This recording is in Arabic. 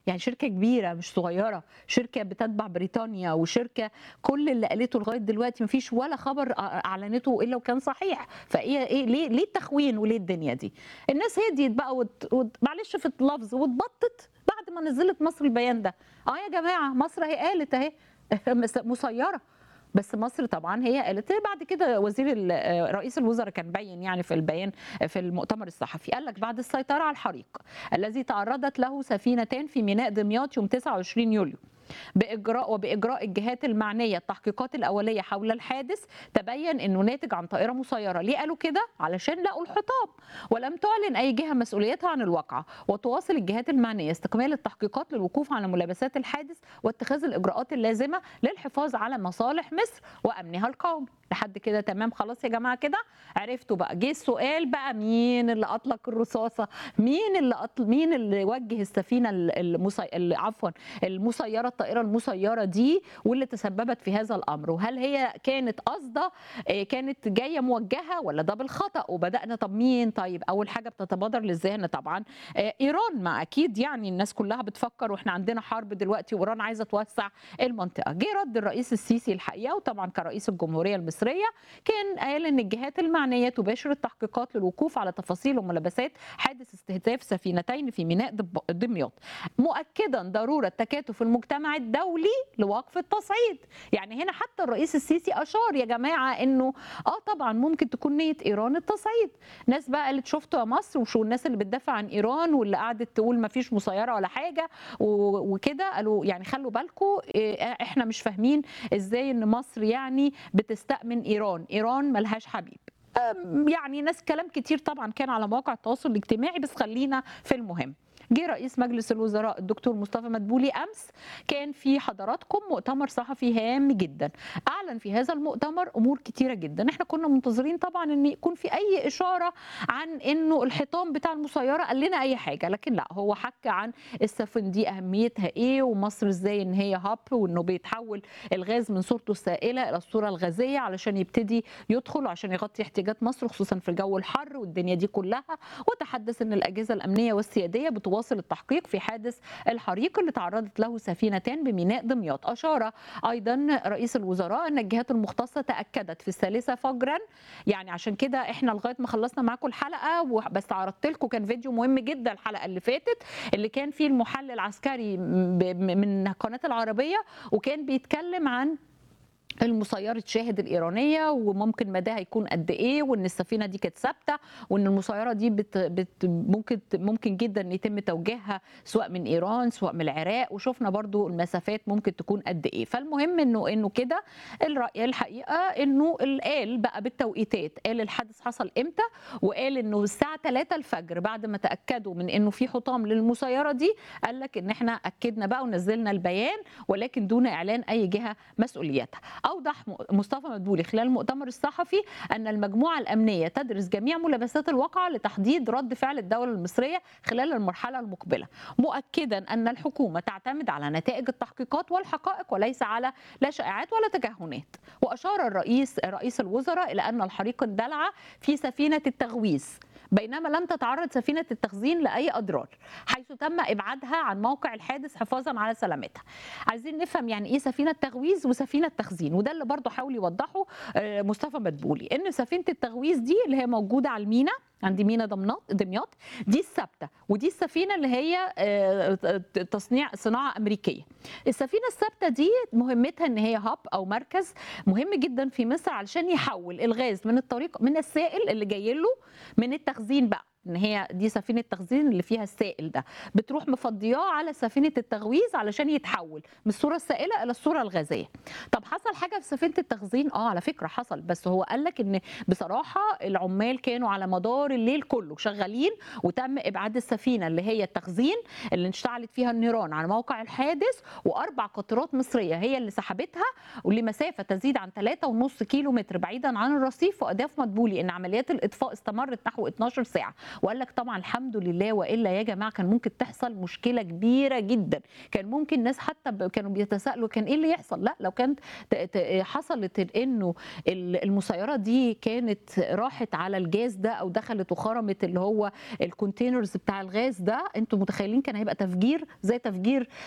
يعني شركة كبيرة مش صغيرة، شركة بتتبع بريطانيا، وشركة كل اللي قالته لغاية دلوقتي ما فيش ولا خبر أعلنته إلا وكان صحيح. فإيه ليه التخوين وليه الدنيا دي؟ الناس هديت بقى معلش في اللفظ واتبطت بعد ما نزلت مصر البيان ده. يا جماعة مصر هي قالت أهي مسيرة. بس مصر طبعا هي قالت بعد كده رئيس الوزراء كان بين يعني في البيان في المؤتمر الصحفي، قال لك بعد السيطرة على الحريق الذي تعرضت له سفينتان في ميناء دمياط يوم 29 يوليو وبإجراء الجهات المعنية التحقيقات الأولية حول الحادث، تبين أنه ناتج عن طائرة مسيرة. ليه قالوا كده؟ علشان لقوا الحطام، ولم تعلن أي جهة مسؤوليتها عن الواقعة. وتواصل الجهات المعنية استكمال التحقيقات للوقوف على ملابسات الحادث واتخاذ الإجراءات اللازمة للحفاظ على مصالح مصر وأمنها القومي. لحد كده تمام؟ خلاص يا جماعه كده عرفتوا بقى. جه السؤال بقى، مين اللي اطلق الرصاصه؟ مين اللي وجه السفينه المسيره، الطائره المسيره دي، واللي تسببت في هذا الامر؟ وهل هي كانت قاصده، كانت جايه موجهه، ولا ده بالخطا؟ وبدانا طب مين؟ طيب اول حاجه بتتبادر للذهن طبعا ايران. ما اكيد يعني الناس كلها بتفكر واحنا عندنا حرب دلوقتي وايران عايزه توسع المنطقه. جه رد الرئيس السيسي الحقيقه، وطبعا كرئيس الجمهوريه المصريه كان قال ان الجهات المعنيه تباشر التحقيقات للوقوف على تفاصيل وملابسات حادث استهداف سفينتين في ميناء دمياط، مؤكدا ضروره تكاتف المجتمع الدولي لوقف التصعيد. يعني هنا حتى الرئيس السيسي اشار يا جماعه انه طبعا ممكن تكون نيه ايران التصعيد. ناس بقى قالت شفتوا يا مصر، وشو الناس اللي بتدافع عن ايران واللي قعدت تقول ما فيش مسيره ولا حاجه وكده، قالوا يعني خلوا بالكم احنا مش فاهمين ازاي ان مصر يعني بتستأمن ايران ملهاش حبيب. يعني ناس كلام كتير طبعا كان على مواقع التواصل الاجتماعي، بس خلينا في المهم. جه رئيس مجلس الوزراء الدكتور مصطفى مدبولي امس، كان في حضراتكم مؤتمر صحفي هام جدا، اعلن في هذا المؤتمر امور كتيره جدا. احنا كنا منتظرين طبعا ان يكون في اي اشاره عن انه الحيطان بتاع المسيره، قال لنا اي حاجه، لكن لا، هو حكى عن السفن دي اهميتها ايه، ومصر ازاي ان هي هاب، وانه بيتحول الغاز من صورته السائله الى الصوره الغازيه علشان يبتدي يدخل وعشان يغطي احتياجات مصر خصوصا في الجو الحر والدنيا دي كلها. وتحدث ان الاجهزه الامنيه والسياديه بتواصل التحقيق في حادث الحريق اللي تعرضت له سفينتان بميناء دمياط. أشار أيضا رئيس الوزراء أن الجهات المختصة تأكدت في 3 فجرا، يعني عشان كده احنا لغاية ما خلصنا معاكم الحلقة بس عرضت لكم كان فيديو مهم جدا الحلقة اللي فاتت، اللي كان فيه المحلل العسكري من قناة العربية، وكان بيتكلم عن المسيرة شاهد الإيرانية وممكن مداها يكون قد إيه، وإن السفينة دي كانت ثابتة، وإن المسيرة دي ممكن جدا يتم توجيهها سواء من إيران سواء من العراق، وشفنا برضو المسافات ممكن تكون قد إيه. فالمهم إنه كده الرأي الحقيقة إنه قال بقى بالتوقيتات، قال الحادث حصل إمتى، وقال إنه الساعة 3 الفجر بعد ما تأكدوا من إنه في حطام للمسيرة دي، قال لك إن إحنا أكدنا بقى ونزلنا البيان، ولكن دون إعلان أي جهة مسؤوليتها. أوضح مصطفى مدبولي خلال المؤتمر الصحفي أن المجموعة الأمنية تدرس جميع ملابسات الواقعة لتحديد رد فعل الدولة المصرية خلال المرحلة المقبلة، مؤكدا أن الحكومة تعتمد على نتائج التحقيقات والحقائق وليس على لا شائعات ولا تكهنات. وأشار رئيس الوزراء إلى أن الحريق اندلع في سفينة التغويث بينما لم تتعرض سفينة التخزين لأي أضرار، حيث تم إبعادها عن موقع الحادث حفاظا على سلامتها. عايزين نفهم يعني إيه سفينة تغويث وسفينة تخزين، وده اللي برضه حاول يوضحه مصطفى مدبولي، إن سفينة التغويث دي اللي هي موجودة على المينا عند مينا دمياط دي الثابته، ودي السفينه اللي هي صناعه امريكيه. السفينه الثابته دي مهمتها ان هي هاب او مركز مهم جدا في مصر علشان يحول الغاز من السائل اللي جاي له من التخزين بقى، ان هي دي سفينه تخزين اللي فيها السائل ده، بتروح مفضياه على سفينه التغويث علشان يتحول من الصوره السائله الى الصوره الغازيه. طب حصل حاجه في سفينه التخزين؟ على فكره حصل، بس هو قال لك ان بصراحه العمال كانوا على مدار الليل كله شغالين، وتم ابعاد السفينه اللي هي التخزين اللي اشتعلت فيها النيران على موقع الحادث، و4 قطارات مصريه هي اللي سحبتها ولمسافه تزيد عن 3.5 كيلو متر بعيدا عن الرصيف. واضاف مدبولي ان عمليات الاطفاء استمرت نحو 12 ساعه. وقال لك طبعا الحمد لله، والا يا جماعه كان ممكن تحصل مشكله كبيره جدا. كان ممكن ناس حتى كانوا بيتساءلوا كان ايه اللي يحصل. لا لو كانت حصلت انه المسيره دي كانت راحت على الجاز ده او دخلت وخرمت اللي هو الكونتينرز بتاع الغاز ده، انتوا متخيلين كان هيبقى تفجير زي تفجير